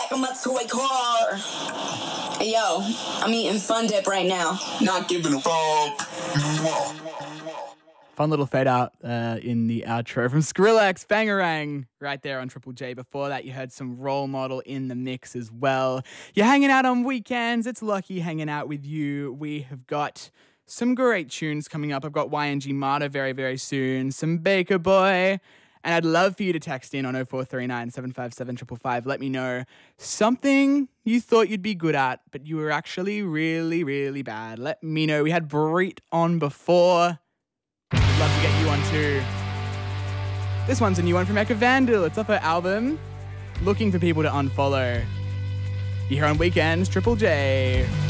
stack them up to a car. Hey, yo, I'm eating Fun Dip right now. Not giving a fuck. Fun little fade out in the outro from Skrillex, Bangarang, right there on Triple J. Before that, you heard some Role Model in the mix as well. You're hanging out on weekends. It's Lucky hanging out with you. We have got some great tunes coming up. I've got YNG Marta very, very soon. Some Baker Boy. And I'd love for you to text in on 0439 757 555. Let me know something you thought you'd be good at, but you were actually really, really bad. Let me know. We had Brit on before. I'd love to get you on too. This one's a new one from Eka Vandal. It's off her album, Looking for People to Unfollow. You're here on Weekends, Triple J.